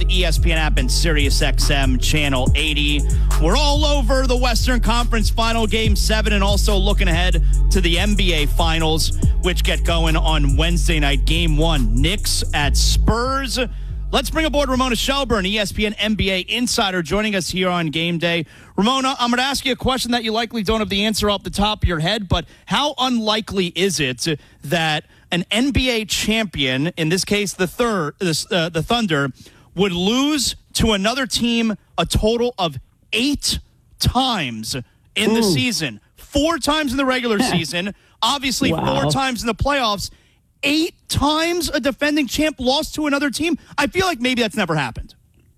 ESPN app and SiriusXM Channel 80. We're all over the Western Conference Final Game 7 and also looking ahead to the NBA Finals, which get going on Wednesday night. Game 1, Knicks at Spurs. Let's bring aboard Ramona Shelburne, ESPN NBA insider, joining us here on Game Day. Ramona, I'm going to ask you a question that you likely don't have the answer off the top of your head, but how unlikely is it that an NBA champion, in this case the Thunder, would lose to another team a total of 8 times in the season? 4 times in the regular season, obviously 4 times in the playoffs. 8 times a defending champ lost to another team? I feel like maybe that's never happened.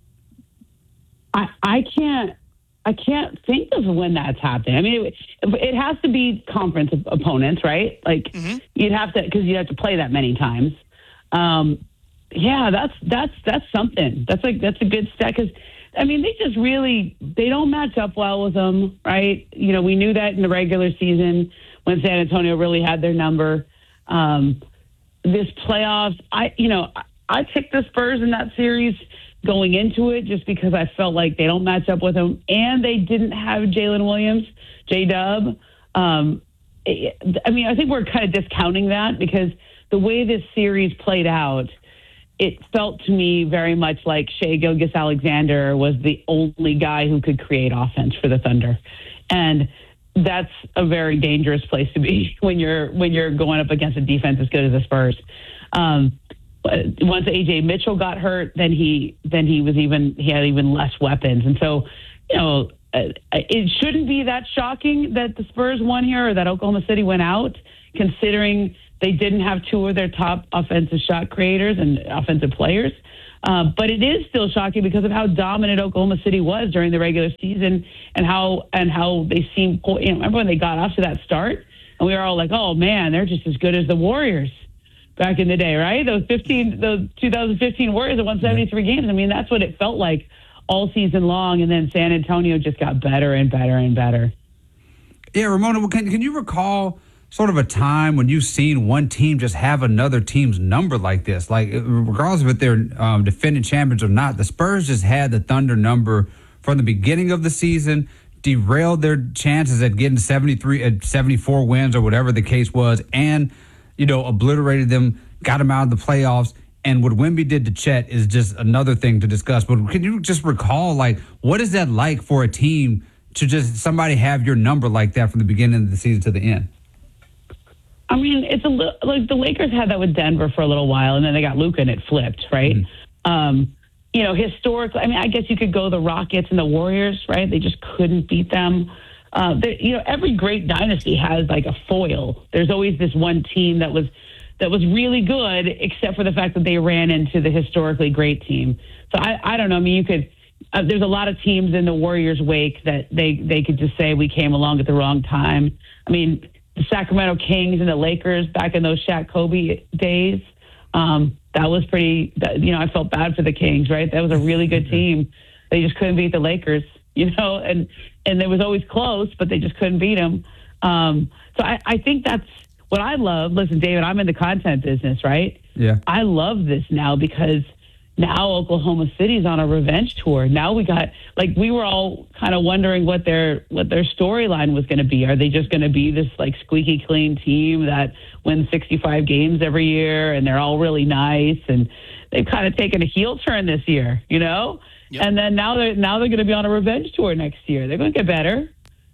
I can't think of when that's happened. I mean, it has to be conference opponents, right? Like you'd have to, because you have to play that many times. Yeah, that's something. That's a good stat, because I mean, they don't match up well with them, right? You know, we knew that in the regular season when San Antonio really had their number. This playoffs, I picked the Spurs in that series going into it just because I felt like they don't match up with them, and they didn't have Jalen Williams, J-Dub. I mean, I think we're kind of discounting that because the way this series played out, it felt to me very much like Shai Gilgeous-Alexander was the only guy who could create offense for the Thunder. And that's a very dangerous place to be when you're going up against a defense as good as the Spurs. Once A.J. Mitchell got hurt, then he had even less weapons, and so it shouldn't be that shocking that the Spurs won here or that Oklahoma City went out, considering they didn't have 2 of their top offensive shot creators and offensive players. But it is still shocking because of how dominant Oklahoma City was during the regular season and how they seemed. Remember when they got off to that start, and we were all like, "Oh man, they're just as good as the Warriors back in the day, right?" Those 2015 Warriors that won 73 games. I mean, that's what it felt like all season long. And then San Antonio just got better and better and better. Yeah, Ramona, can you recall sort of a time when you've seen one team just have another team's number like this? Like, regardless of if they're defending champions or not, the Spurs just had the Thunder number from the beginning of the season, derailed their chances at getting 74 wins or whatever the case was, and, obliterated them, got them out of the playoffs. And what Wemby did to Chet is just another thing to discuss. But can you just recall, like, what is that like for a team to just somebody have your number like that from the beginning of the season to the end? I mean, it's like the Lakers had that with Denver for a little while, and then they got Luka and it flipped, right? Historically, I mean, I guess you could go the Rockets and the Warriors, right? They just couldn't beat them. Every great dynasty has like a foil. There's always this one team that was really good, except for the fact that they ran into the historically great team. So I don't know. I mean, you could. There's a lot of teams in the Warriors' wake that they could just say we came along at the wrong time. I mean, the Sacramento Kings and the Lakers back in those Shaq Kobe days. That was pretty. I felt bad for the Kings, right? That was a really good team. They just couldn't beat the Lakers, and it was always close, but they just couldn't beat them. So I think that's what I love. Listen, David, I'm in the content business, right? Yeah. I love this now because now Oklahoma City's on a revenge tour. Now we were all kind of wondering what their storyline was going to be. Are they just going to be this like squeaky clean team that wins 65 games every year and they're all really nice? And they've kind of taken a heel turn this year, Yep. And then now they're going to be on a revenge tour next year. They're going to get better,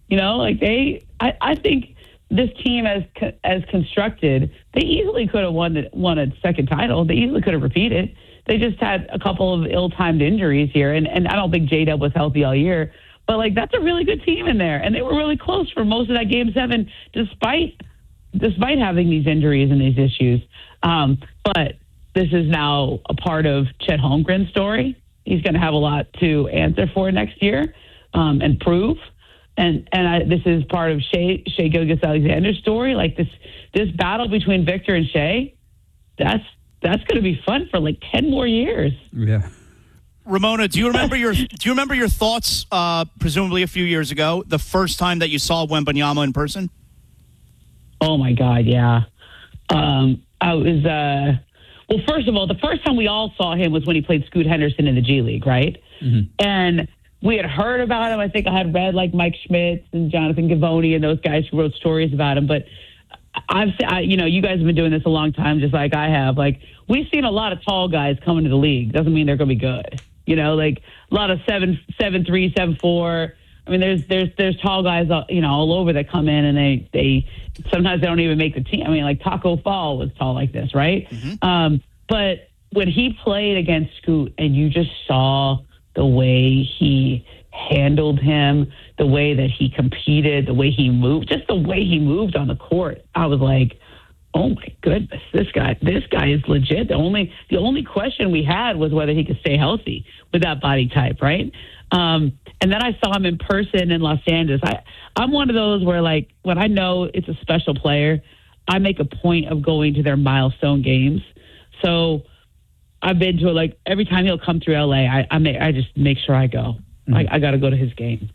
I think this team as constructed, they easily could have won a second title. They easily could have repeated. They just had a couple of ill-timed injuries here, and I don't think J-Dub was healthy all year. But, that's a really good team in there, and they were really close for most of that Game 7, despite having these injuries and these issues. But this is now a part of Chet Holmgren's story. He's going to have a lot to answer for next year and prove. And this is part of Shai Gilgeous-Alexander's story. Like this battle between Victor and Shai, that's going to be fun for 10 more years. Yeah. Ramona, do you remember your thoughts? Presumably a few years ago, the first time that you saw Wembanyama in person. Oh my God, yeah. I was Well, first of all, the first time we all saw him was when he played Scoot Henderson in the G League, right? Mm-hmm. And we had heard about him. I think I had read like Mike Schmitz and Jonathan Givony and those guys who wrote stories about him. But you guys have been doing this a long time, just like I have. Like, we've seen a lot of tall guys come into the league. Doesn't mean they're going to be good. Like a lot of 7'3", 7'4". I mean, there's tall guys, all over that come in, and they sometimes they don't even make the team. I mean, like Taco Fall was tall like this, right? Mm-hmm. But when he played against Scoot, and you just saw the way he handled him, the way that he competed, the way he moved, just the way he moved on the court, I was like, oh my goodness, this guy is legit. The only question we had was whether he could stay healthy with that body type, right? And then I saw him in person in Los Angeles. I'm one of those where, like, when I know it's a special player, I make a point of going to their milestone games. So I've been to like every time he'll come through LA, I just make sure I go. Mm-hmm. I got to go to his game,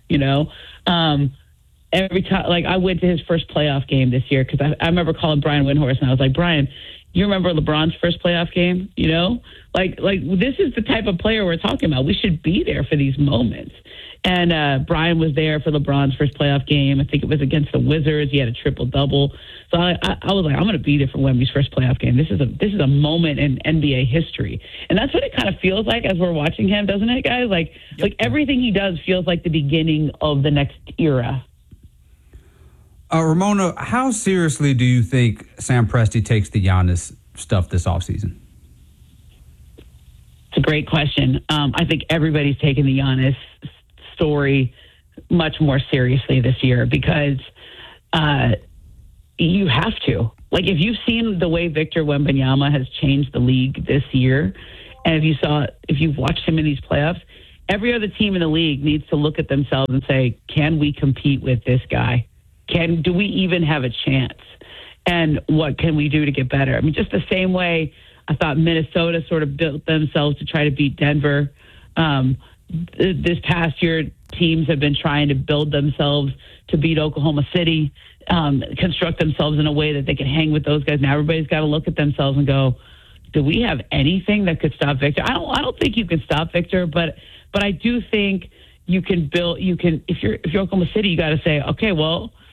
Every time, like, I went to his first playoff game this year because I remember calling Brian Windhorst, and I was like, Brian, you remember LeBron's first playoff game? Like this is the type of player we're talking about. We should be there for these moments. And Brian was there for LeBron's first playoff game. I think it was against the Wizards. He had a triple-double. So I was like, I'm going to be there for Wemby's first playoff game. This is a moment in NBA history. And that's what it kind of feels like as we're watching him, doesn't it, guys? Like everything he does feels like the beginning of the next era. Ramona, how seriously do you think Sam Presti takes the Giannis stuff this offseason? It's a great question. I think everybody's taking the Giannis story much more seriously this year because you have to. Like, if you've seen the way Victor Wembanyama has changed the league this year, and if you've watched him in these playoffs, every other team in the league needs to look at themselves and say, can we compete with this guy? Do we even have a chance? And what can we do to get better? I mean, just the same way I thought Minnesota sort of built themselves to try to beat Denver. This past year, teams have been trying to build themselves to beat Oklahoma City, construct themselves in a way that they can hang with those guys. Now everybody's got to look at themselves and go, do we have anything that could stop Victor? I don't think you can stop Victor, but I do think you can build. If you're Oklahoma City, you got to say, okay, well,